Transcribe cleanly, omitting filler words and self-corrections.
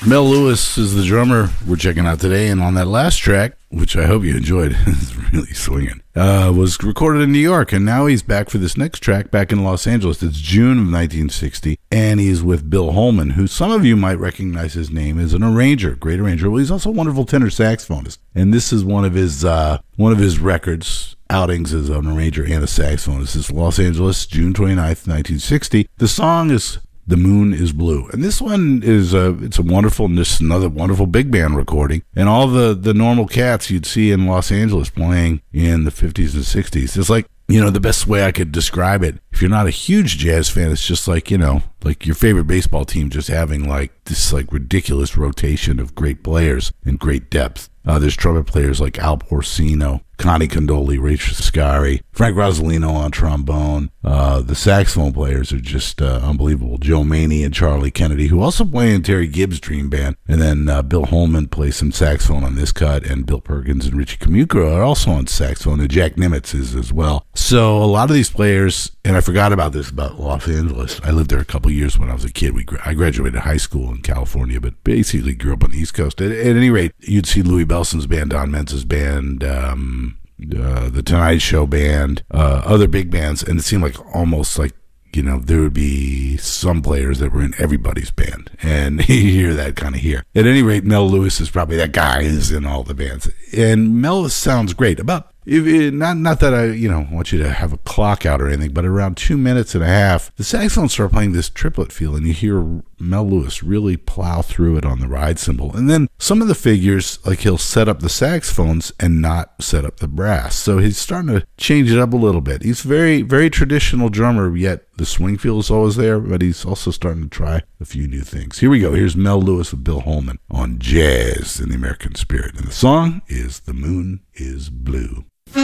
Mel Lewis is the drummer we're checking out today, and on that last track, which I hope you enjoyed, it's really swinging, was recorded in New York, and now he's back for this next track back in Los Angeles. It's June of 1960, and he's with Bill Holman, who some of you might recognize his name as an arranger, great arranger. Well, he's also a wonderful tenor saxophonist, and this is one of his records, outings as an arranger and a saxophonist. This is Los Angeles, June 29th, 1960. The song is The Moon is Blue. And this one is it's a wonderful, just another wonderful big band recording. And all the normal cats you'd see in Los Angeles playing in the 50s and 60s. It's like, the best way I could describe it, if you're not a huge jazz fan, it's just like, like your favorite baseball team just having like this like ridiculous rotation of great players and great depth. There's trumpet players like Al Porcino, Connie Condoli, Rachel Scari, Frank Rosolino on trombone. The saxophone players are just unbelievable. Joe Maney and Charlie Kennedy, who also play in Terry Gibbs' Dream Band. And then Bill Holman plays some saxophone on this cut, and Bill Perkins and Richie Camucro are also on saxophone, and Jack Nimitz is as well. So a lot of these players, and I forgot about this about Los Angeles. I lived there a couple years when I was a kid. I graduated high school in California, but basically grew up on the East Coast. At any rate, you'd see Louis Bellson's band, Don Menza's band, the Tonight Show band, other big bands, and it seemed like almost like, there would be some players that were in everybody's band, and you hear that kind of here. At any rate, Mel Lewis is probably that guy who's in all the bands, and Mel sounds great. Not that I, want you to have a clock out or anything, but around 2 minutes and a half, the saxophone start playing this triplet feel, and you hear Mel Lewis really plow through it on the ride cymbal. And then some of the figures, like he'll set up the saxophones and not set up the brass. So he's starting to change it up a little bit. He's very, very traditional drummer, yet the swing feel is always there, but he's also starting to try a few new things. Here we go. Here's Mel Lewis with Bill Holman on Jazz in the American Spirit. And the song is The Moon is Blue.